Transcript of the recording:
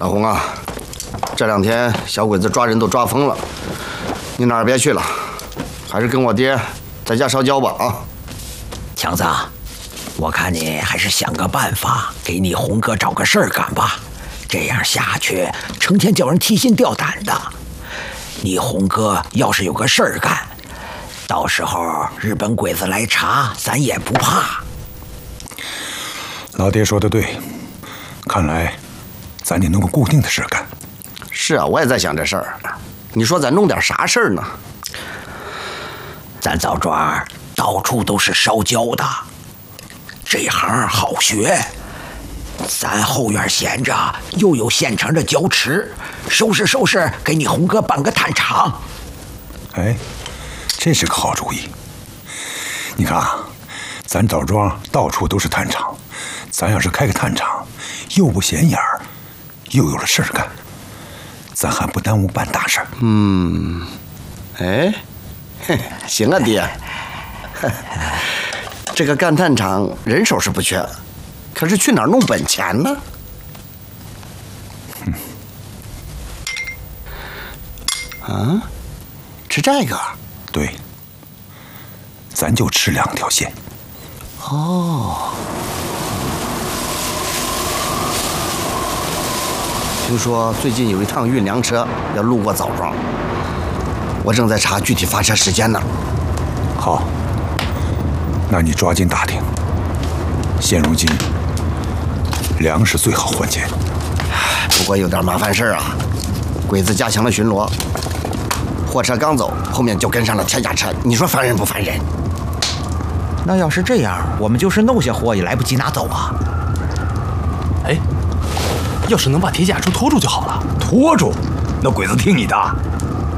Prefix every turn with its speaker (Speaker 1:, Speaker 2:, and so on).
Speaker 1: 老洪啊，这2天小鬼子抓人都抓疯了，你哪儿别去了，还是跟我爹在家烧焦吧啊！
Speaker 2: 强子，我看你还是想个办法，给你洪哥找个事儿干吧。这样下去，成天叫人提心吊胆的。你洪哥要是有个事儿干，到时候日本鬼子来查，咱也不怕。
Speaker 3: 老爹说的对，看来咱得弄个固定的事干。
Speaker 1: 是啊，我也在想这事儿。你说咱弄点啥事儿呢？
Speaker 2: 咱枣庄到处都是烧焦的，这行好学。咱后院闲着，又有现成的焦池，收拾，给你洪哥办个炭厂。
Speaker 3: 哎，这是个好主意。你看啊，咱枣庄到处都是炭厂，咱要是开个炭厂，又不显眼儿，又有了事儿干，咱还不耽误办大事儿。
Speaker 1: 哎，行啊，爹。这个干炭厂人手是不缺，可是去哪儿弄本钱呢？啊，吃这个？
Speaker 3: 对，咱就吃2条线。
Speaker 1: 哦。听说最近有一趟运粮车要路过枣庄，我正在查具体发车时间呢。
Speaker 3: 好，那你抓紧打听。现如今，粮食最好换钱。
Speaker 1: 不过有点麻烦事儿啊，鬼子加强了巡逻，货车刚走，后面就跟上了铁甲车。你说烦人不烦人？
Speaker 4: 那要是这样，我们就是弄下货也来不及拿走啊。
Speaker 5: 哎，要是能把铁甲车拖住就好了。
Speaker 6: 拖住？那鬼子听你的？